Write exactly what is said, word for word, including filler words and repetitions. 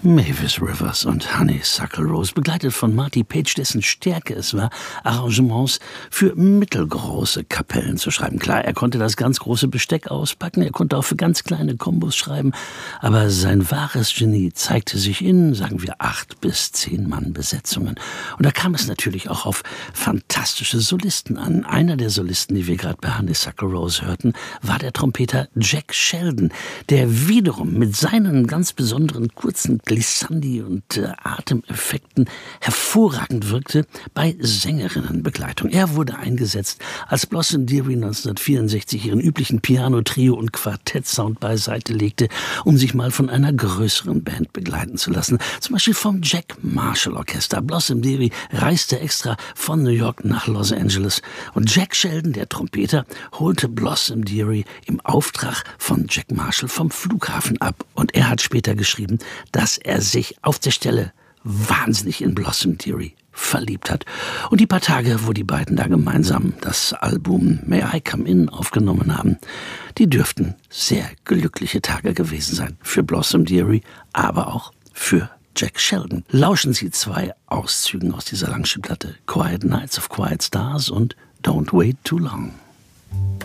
Mavis Rivers und Honeysuckle Rose, begleitet von Marty Page, dessen Stärke es war, Arrangements für mittelgroße Kapellen zu schreiben. Klar, er konnte das ganz große Besteck auspacken, er konnte auch für ganz kleine Kombos schreiben, aber sein wahres Genie zeigte sich in, sagen wir, acht bis zehn Mann Besetzungen. Und da kam es natürlich auch auf fantastische Solisten an. Einer der Solisten, die wir gerade bei Honeysuckle Rose hörten, war der Trompeter Jack Sheldon, der wiederum mit seinen ganz besonderen kurzen Glissandi und äh, Atemeffekten hervorragend wirkte bei Sängerinnenbegleitung. Er wurde eingesetzt, als Blossom Dearie neunzehnhundertvierundsechzig ihren üblichen Piano-Trio- und Quartett-Sound beiseite legte, um sich mal von einer größeren Band begleiten zu lassen. Zum Beispiel vom Jack Marshall Orchester. Blossom Dearie reiste extra von New York nach Los Angeles und Jack Sheldon, der Trompeter, holte Blossom Dearie im Auftrag von Jack Marshall vom Flughafen ab. Und er hat später geschrieben, dass er sich auf der Stelle wahnsinnig in Blossom Dearie verliebt hat. Und die paar Tage, wo die beiden da gemeinsam das Album May I Come In aufgenommen haben, die dürften sehr glückliche Tage gewesen sein. Für Blossom Dearie, aber auch für Jack Sheldon. Lauschen Sie zwei Auszügen aus dieser Langspielplatte: Quiet Nights of Quiet Stars und Don't Wait Too Long.